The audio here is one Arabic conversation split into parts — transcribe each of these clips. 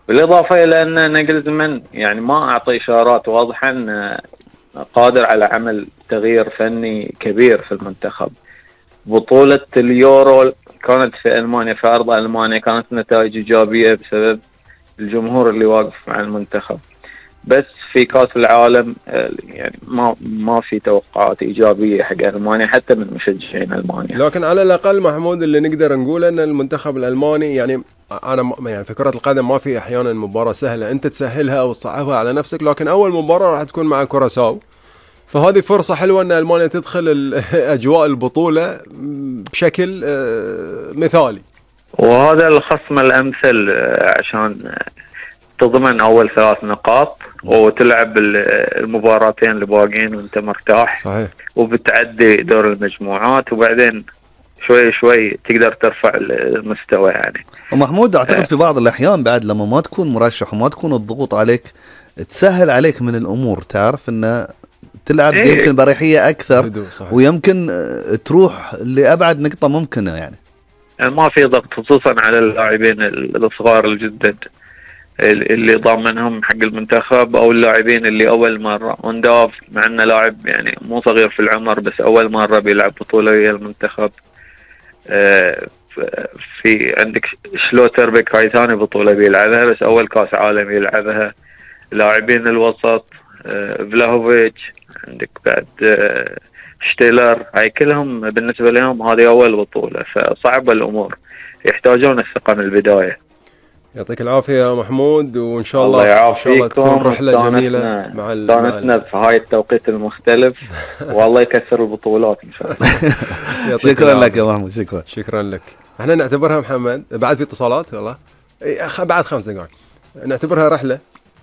بالإضافة إلى أن ناجلزمان يعني ما أعطى إشارات واضحة أن قادر على عمل تغيير فني كبير في المنتخب. بطولة اليورو كانت في ألمانيا، في أرض ألمانيا، كانت نتائج إيجابية بسبب الجمهور اللي واقف مع المنتخب. بس في كأس العالم يعني ما في توقعات إيجابية حق ألمانيا حتى من مشجعين ألمانيا. لكن على الأقل محمود اللي نقدر نقول أن المنتخب الألماني يعني أنا يعني في كرة القدم ما في أحيانا مباراة سهلة أنت تسهلها أو تصعبها على نفسك، لكن أول مباراة راح تكون مع كوراساو، فهذه فرصة حلوة أن ألمانيا تدخل أجواء البطولة بشكل مثالي. وهذا الخصم الأمثل عشان تضمن أول 3 نقاط وتلعب المباراتين اللي باقين وانت مرتاح. صحيح. وبتعدي دور المجموعات وبعدين شوي شوي تقدر ترفع المستوى يعني. ومحمود أعتقد في بعض الأحيان بعد لما ما تكون مرشح وما تكون الضغوط عليك تسهل عليك من الأمور، تعرف أنه تلعب يمكن بريحية أكثر ويمكن تروح لأبعد نقطة ممكنة يعني ما في ضغط خصوصا على اللاعبين الصغار جدا اللي ضامنهم حق المنتخب او اللاعبين اللي اول مره. اونداف مع انه لاعب يعني مو صغير في العمر بس اول مره بيلعب بطوله ويا المنتخب. في عندك شلوتربيك هاي ثاني بطوله بيلعبها بس اول كاس عالم يلعبها. لاعبين الوسط فلاهوفيتش، عندك بعد شتيلر، هاي كلهم بالنسبه لهم هذه اول بطوله فصعبه الامور، يحتاجون الثقه من البدايه. يعطيك العافية يا محمود، وإن شاء الله تكون رحلة جميلة مع دانتنا في هاي التوقيت المختلف والله يكسر البطولات إن شاء الله. شكرا لك يا محمود. شكرا لك. احنا نعتبرها محمد بعد في اتصالات والله بعد 5 دقائق نعتبرها رحلة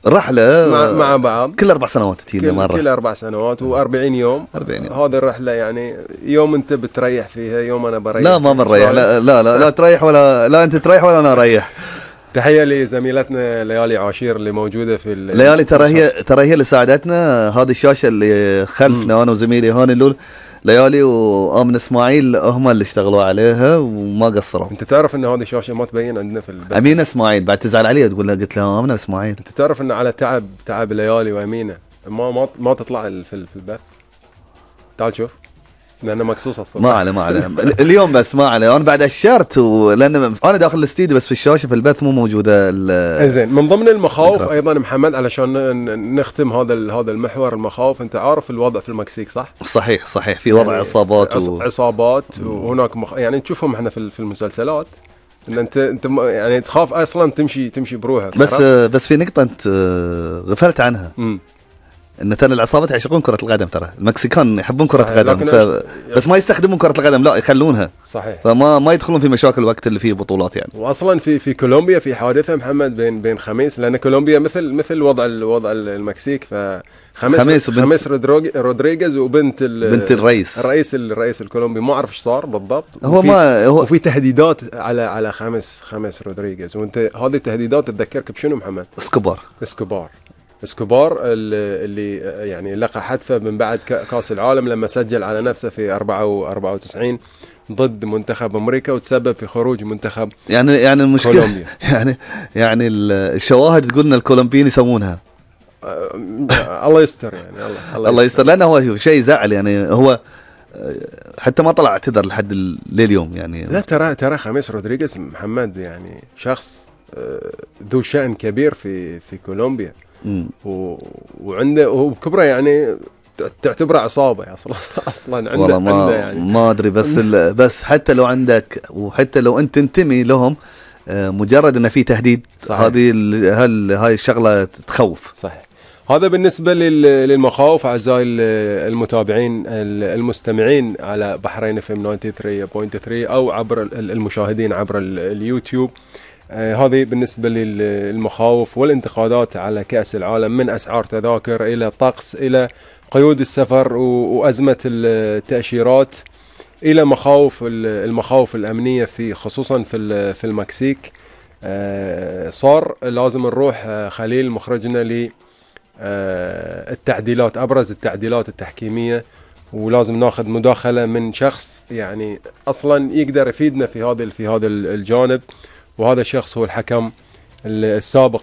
مع بعض كل 4 سنوات تجينا مرة، كل 4 سنوات و40 يوم. هذه الرحلة يعني يوم انت بتريح فيها يوم انا بريح. لا ما بنريح، لا تريح ولا لا انت تريح ولا انا اريح. تحية لزميلتنا ليالي عاشير اللي موجودة في ليالي، ترى هي اللي ساعدتنا. هذه الشاشة اللي خلفنا انا وزميلي هون اللول ليالي وآمن اسماعيل هم اللي اشتغلوا عليها وما قصروا. انت تعرف ان هذه الشاشة ما تبين عندنا في البث. امينة اسماعيل بعد تزعل عليها تقول لها قلت لها آمنة اسماعيل. انت تعرف ان على تعب ليالي وامينة ما تطلع في البث. تعال شوف لأنه مكسوسة الصوت. ما عليه اليوم بس ما عليه. أنا بعد أشرت لأن أنا داخل الاستديو بس في الشاشة في البث مو موجودة. زين من ضمن المخاوف أيضا محمد علشان نختم هذا المحور المخاوف. أنت عارف الوضع في المكسيك صح؟ صحيح في وضع يعني عصابات عصابات وهناك يعني نشوفهم احنا في المسلسلات ان انت يعني تخاف اصلا تمشي بروحك. بس في نقطة انت غفلت عنها. ان ترى العصابات يعشقون كرة القدم، ترى المكسيكان يحبون كرة القدم بس ما يستخدمون كرة القدم، لا يخلونها. صحيح. فما يدخلون في مشاكل وقت اللي فيه بطولات يعني. واصلا في كولومبيا في حادثة محمد بين خميس، لان كولومبيا مثل وضع المكسيك. خميس رودريغيز وبنت الرئيس الكولومبي ما اعرف ايش صار بالضبط. وفي تهديدات على خميس رودريغيز. وانت هذه التهديدات تذكرك بشنو محمد؟ اسكوبار اللي يعني لقى حتفه من بعد كاس العالم لما سجل على نفسه في 94 ضد منتخب امريكا وتسبب في خروج منتخب يعني المشكله كولومبيا. يعني الشواهد تقول ان الكولومبيين يسوونها. الله يستر يعني الله يستر لانه هو شيء زعل يعني. هو حتى ما طلع اعتذر لحد لليوم يعني. لا ترى خميس رودريغيز محمد يعني شخص ذو شأن كبير في كولومبيا. وعنده وكبره يعني تعتبره عصابه اصلا عنده يعني ما ادري بس حتى لو عندك وحتى لو انت تنتمي لهم مجرد ان في تهديد هذه هاي الشغله تخوف. صحيح. هذا بالنسبه للمخاوف اعزائي المتابعين المستمعين على بحرين FM 93.3 او عبر المشاهدين عبر اليوتيوب. هذه بالنسبة للمخاوف والانتقادات على كأس العالم، من أسعار تذاكر إلى طقس إلى قيود السفر وأزمة التأشيرات إلى المخاوف الأمنية خصوصا في المكسيك. صار لازم نروح خليل مخرجنا للتعديلات، أبرز التعديلات التحكيمية، ولازم ناخذ مداخلة من شخص يعني أصلا يقدر يفيدنا في هذا الجانب، وهذا الشخص هو الحكم السابق